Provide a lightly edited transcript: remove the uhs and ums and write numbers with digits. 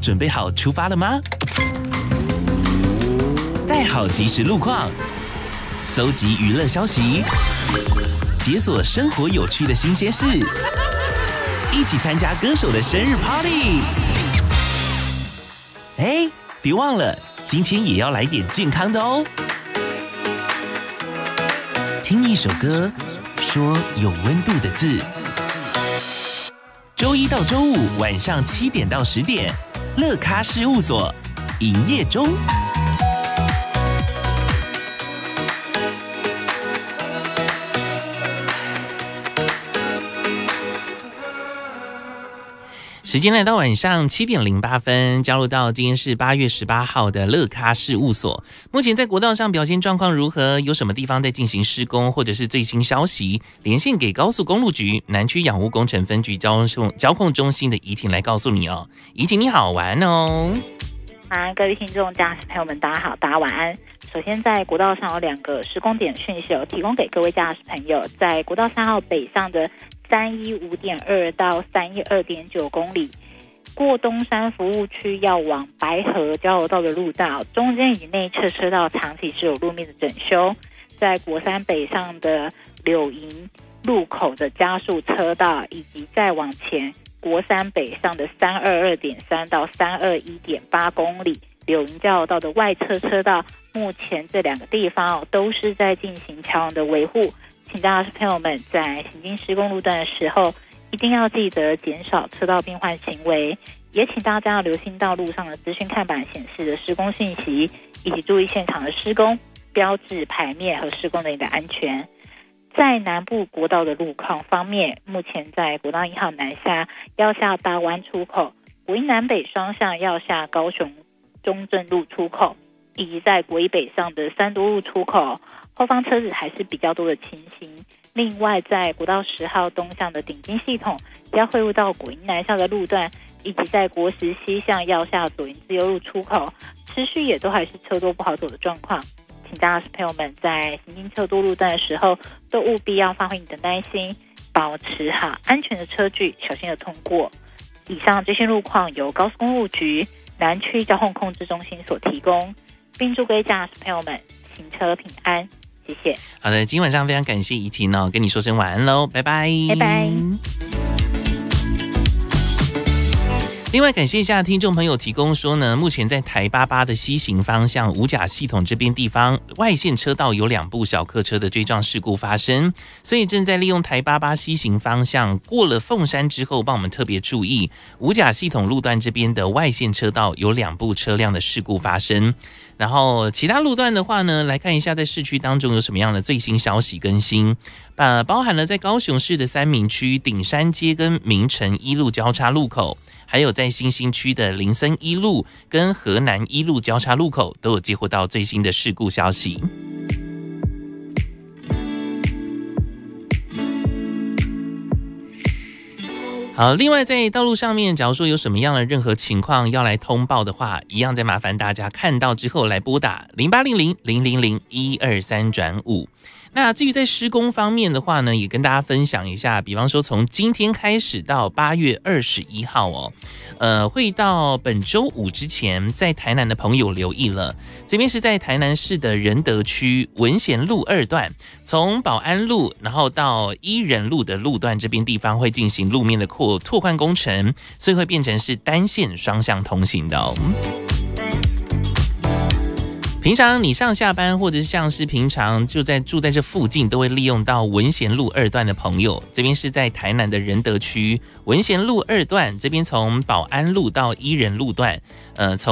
准备好出发了吗？带好即时路况，搜集娱乐消息，解锁生活有趣的新鲜事，一起参加歌手的生日 party。哎，别忘了，今天也要来点健康的哦。听一首歌，说有温度的字。周一到周五晚上7点到10点，乐咖事务所营业中。时间来到晚上7点08分，加入到今天是8月18号的乐咖事务所。目前在国道上表现状况如何？有什么地方在进行施工，或者是最新消息？连线给高速公路局南区养护工程分局交控中心的怡婷来告诉你哦。怡婷你好，晚安哦。 各位听众驾驶朋友们，大家好，大家晚安。首先，在国道上有2个施工点讯息有提供给各位驾驶朋友，在国道3号北上的315.2到312.9公里，过东山服务区要往白河交流道的路道，中间以及内侧车道长期是有路面的整修。在国3北上的柳营路口的加速车道，以及再往前国3北上的322.3到321.8公里柳营交流道的外侧车道，目前这2个地方都是在进行桥梁的维护。请驾驶朋友们在行经施工路段的时候，一定要记得减少车道变换行为，也请大家要留心道路上的资讯看板显示的施工信息，以及注意现场的施工标志、牌面和施工人员的安全。在南部国道的路况方面，目前在国道1号南下要下大湾出口，国1南北双向要下高雄中正路出口，以及在国1北上的三多路出口，后方车子还是比较多的情形。另外，在国道10号东向的顶金系统要汇入到国1南下的路段，以及在国10西向要下左营自由路出口，持续也都还是车多不好走的状况。请驾驶朋友们在行经车多路段的时候，都务必要发挥你的耐心，保持好安全的车距，小心的通过。以上这些路况由高速公路局南区交通控制中心所提供，并祝各位驾驶朋友们行车平安，谢谢。 好的，今天晚上非常感谢怡婷哦，跟你说声晚安喽，拜拜， 拜拜。 另外感谢一下听众朋友提供说呢，目前在台88的西行方向五甲系统这边地方外线车道有2部小客车的追撞事故发生，所以正在利用台88西行方向过了凤山之后，帮我们特别注意五甲系统路段这边的外线车道有2部车辆的事故发生。然后其他路段的话呢，来看一下在市区当中有什么样的最新消息更新，包含了在高雄市的三民区顶山街跟明城一路交叉路口，还有在新兴区的林森一路跟河南一路交叉路口都有接获到最新的事故消息。好，另外在道路上面，假如说有什么样的任何情况要来通报的话，一样再麻烦大家看到之后来拨打0800-000-123-5。那至于在施工方面的话呢，也跟大家分享一下，比方说从今天开始到8月21号哦，会到本周五之前，在台南的朋友留意了，这边是在台南市的仁德区文贤路2段，从保安路然后到依仁路的路段这边地方会进行路面的拓宽工程，所以会变成是单线双向通行的哦。平常你上下班，或者是像是平常住在这附近，都会利用到文贤路2段的朋友，这边是在台南的仁德区文贤路2段，这边从保安路到依仁路段，从